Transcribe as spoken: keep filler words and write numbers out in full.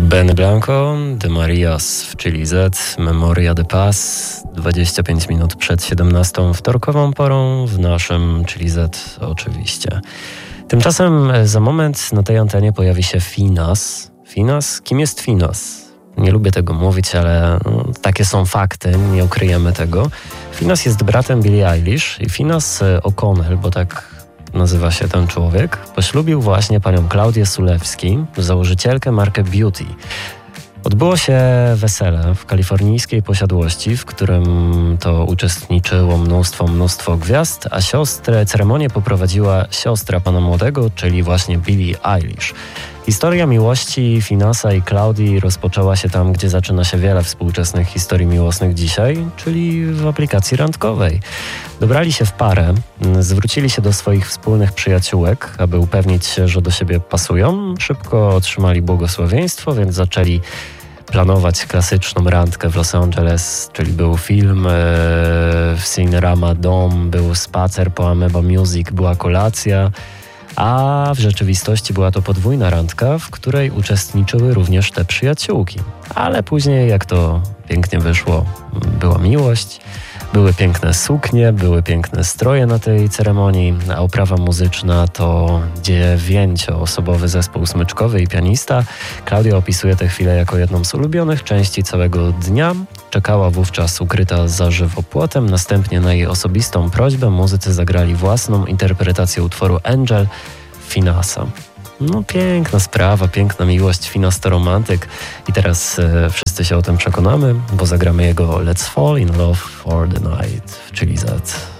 Ben Blanco, de Marias w Chili Z, Memoria de Paz, dwadzieścia pięć minut przed siedemnastą, wtorkową porą w naszym Chili Z oczywiście. Tymczasem za moment na tej antenie pojawi się Finas. Finas? Kim jest Finas? Nie lubię tego mówić, ale no, takie są fakty, nie ukryjemy tego. Finas jest bratem Billie Eilish i Finas O'Connell, bo tak nazywa się ten człowiek, poślubił właśnie panią Klaudię Sulewski, założycielkę marki Beauty. Odbyło się wesele w kalifornijskiej posiadłości, w którym to uczestniczyło mnóstwo, mnóstwo gwiazd, a siostrę, ceremonię poprowadziła siostra pana młodego, czyli właśnie Billie Eilish. Historia miłości Finasa i Klaudii rozpoczęła się tam, gdzie zaczyna się wiele współczesnych historii miłosnych dzisiaj, czyli w aplikacji randkowej. Dobrali się w parę, zwrócili się do swoich wspólnych przyjaciółek, aby upewnić się, że do siebie pasują. Szybko otrzymali błogosławieństwo, więc zaczęli planować klasyczną randkę w Los Angeles, czyli był film e, w Cinerama Dome, był spacer po Ameba Music, była kolacja, a w rzeczywistości była to podwójna randka, w której uczestniczyły również te przyjaciółki. Ale później, jak to pięknie wyszło, była miłość, były piękne suknie, były piękne stroje na tej ceremonii, a oprawa muzyczna to dziewięcioosobowy zespół smyczkowy i pianista. Klaudia opisuje tę chwilę jako jedną z ulubionych części całego dnia. Czekała wówczas ukryta za żywo płotem, następnie na jej osobistą prośbę muzycy zagrali własną interpretację utworu Angel Finasa. No piękna sprawa, piękna miłość, Finas to romantyk i teraz e, wszyscy się o tym przekonamy, bo zagramy jego Let's Fall in Love for the Night w Chili Z.